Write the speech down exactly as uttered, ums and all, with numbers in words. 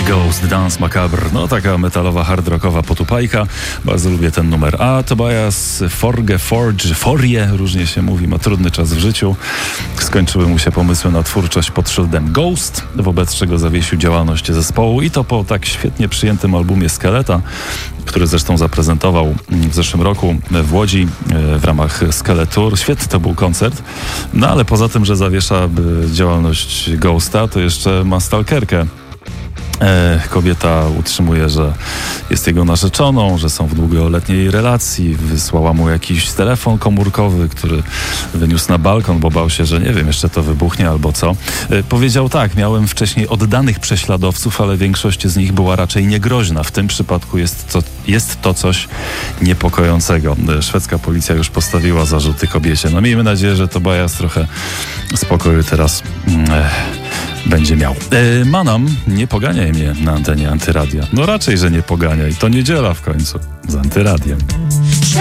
Ghost Dance Macabre, no taka metalowa, hard rockowa potupajka. Bardzo lubię ten numer. A Tobias Forge, Forge, Forie, różnie się mówi, ma trudny czas w życiu. Skończyły mu się pomysły na twórczość pod szyldem Ghost, wobec czego zawiesił działalność zespołu i to po tak świetnie przyjętym albumie Skeleta, który zresztą zaprezentował w zeszłym roku w Łodzi w ramach Skelet Tour. Świetny to był koncert. No ale poza tym, że zawiesza działalność Ghosta, to jeszcze ma stalkerkę. E, kobieta utrzymuje, że jest jego narzeczoną, że są w długoletniej relacji. Wysłała mu jakiś telefon komórkowy, który wyniósł na balkon, bo bał się, że nie wiem, jeszcze to wybuchnie albo co. E, powiedział tak, miałem wcześniej oddanych prześladowców, ale większość z nich była raczej niegroźna. W tym przypadku jest to, jest to coś niepokojącego. E, szwedzka policja już postawiła zarzuty kobiecie. No miejmy nadzieję, że Tobias trochę spokoju teraz e, będzie miał. E, Manam, nie poganiaj mnie na antenie Antyradia. No raczej, że nie poganiaj. To niedziela w końcu z Antyradiem.